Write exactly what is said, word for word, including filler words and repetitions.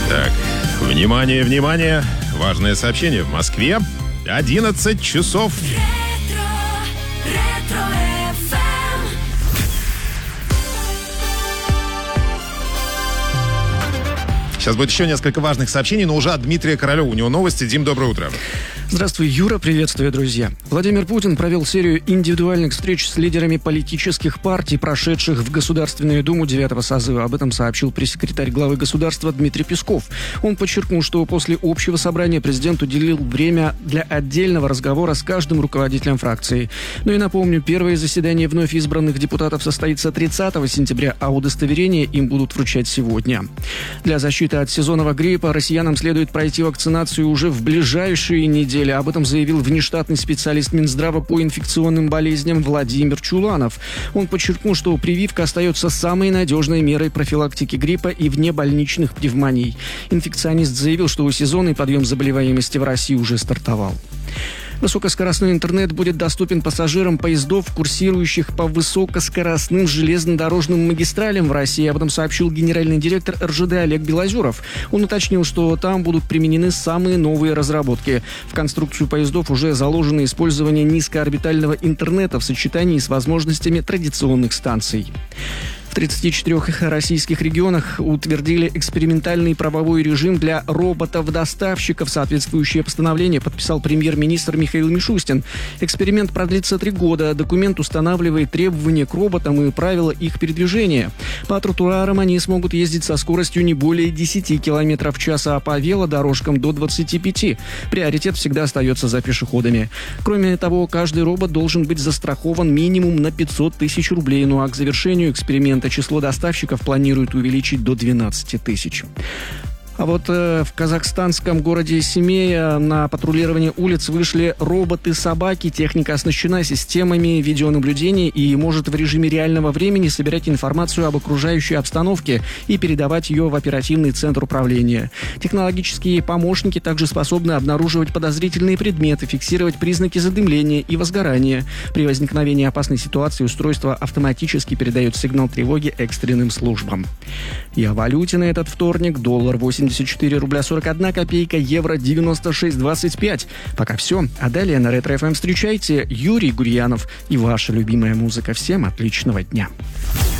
Так, внимание, внимание. Важное сообщение. В Москве одиннадцать часов. Сейчас будет еще несколько важных сообщений, но уже от Дмитрия Королева. У него новости. Дим, доброе утро. Здравствуй, Юра, приветствую, друзья. Владимир Путин провел серию индивидуальных встреч с лидерами политических партий, прошедших в Государственную Думу девятого созыва. Об этом сообщил пресс-секретарь главы государства Дмитрий Песков. Он подчеркнул, что после общего собрания президент уделил время для отдельного разговора с каждым руководителем фракции. Ну и напомню, первое заседание вновь избранных депутатов состоится тридцатого сентября, а удостоверения им будут вручать сегодня. Для защиты от сезонного гриппа россиянам следует пройти вакцинацию уже в ближайшие недели. Об этом заявил внештатный специалист Минздрава по инфекционным болезням Владимир Чуланов. Он подчеркнул, что прививка остается самой надежной мерой профилактики гриппа и внебольничных пневмоний. Инфекционист заявил, что сезонный подъем заболеваемости в России уже стартовал. Высокоскоростной интернет будет доступен пассажирам поездов, курсирующих по высокоскоростным железнодорожным магистралям в России. Об этом сообщил генеральный директор эр жэ дэ Олег Белозеров. Он уточнил, что там будут применены самые новые разработки. В конструкцию поездов уже заложено использование низкоорбитального интернета в сочетании с возможностями традиционных станций. В тридцати четырёх российских регионах утвердили экспериментальный правовой режим для роботов-доставщиков. Соответствующее постановление подписал премьер-министр Михаил Мишустин. Эксперимент продлится три года. Документ устанавливает требования к роботам и правила их передвижения. По тротуарам они смогут ездить со скоростью не более десяти километров в час, а по велодорожкам до двадцати пяти. Приоритет всегда остается за пешеходами. Кроме того, каждый робот должен быть застрахован минимум на пятьсот тысяч рублей. Ну а к завершению эксперимента число доставщиков планируют увеличить до двенадцати тысяч. А вот э, в казахстанском городе Семея на патрулирование улиц вышли роботы-собаки. Техника оснащена системами видеонаблюдения и может в режиме реального времени собирать информацию об окружающей обстановке и передавать ее в оперативный центр управления. Технологические помощники также способны обнаруживать подозрительные предметы, фиксировать признаки задымления и возгорания. При возникновении опасной ситуации устройство автоматически передает сигнал тревоги экстренным службам. И о валюте на этот вторник. Доллар восемьдесят четыре рубля сорок одна копейка, евро девяносто шесть двадцать пять. Пока все. А далее на Ретро эф эм встречайте Юрий Гурьянов и ваша любимая музыка. Всем отличного дня.